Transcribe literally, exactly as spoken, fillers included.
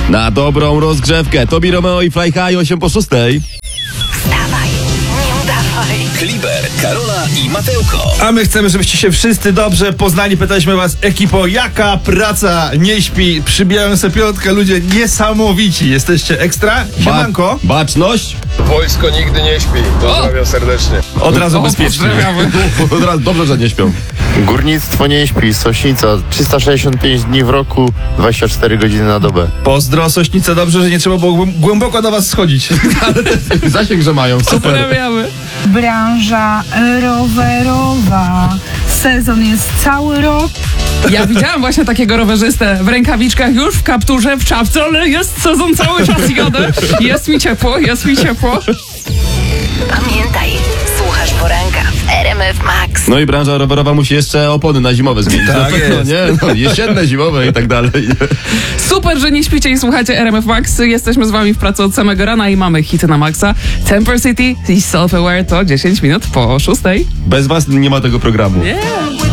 Na dobrą rozgrzewkę Tobi Romeo i Fly High osiem po szóstej. Wstawaj, nie udawaj. Kliber, Karola i Matełko. A my chcemy, żebyście się wszyscy dobrze poznali. Pytaliśmy was, ekipo, jaka praca nie śpi? Przybijają sobie piątkę, ludzie niesamowici. Jesteście ekstra? Siemanko. Ba- baczność. Wojsko nigdy nie śpi. Pozdrawiam serdecznie. Od razu bezpiecznie. Od razu dobrze, że nie śpią. Górnictwo nie śpi, Sośnica, trzysta sześćdziesiąt pięć dni w roku, dwadzieścia cztery godziny na dobę. Pozdro, Sośnica, dobrze, że nie trzeba było głę- głęboko do was schodzić. Zasięg, że mają. Super. Pozdrawiamy. Branża rowerowa. Sezon jest cały rok. Ja widziałam właśnie takiego rowerzystę w rękawiczkach, już w kapturze, w czapce, ale jest sezon cały czas jadę. Jest mi ciepło, jest mi ciepło. Pamiętaj, słuchasz poranka w R M F Max. No i branża rowerowa musi jeszcze opony na zimowe zmienić. Tak no, to, jest. no, nie? No, jesienne, zimowe i tak dalej. Super, że nie śpicie i słuchacie R M F Max. Jesteśmy z wami w pracy od samego rana i mamy hity na maksa. Temper City i Self Aware to dziesięć minut po szóstej. Bez was nie ma tego programu. Yeah.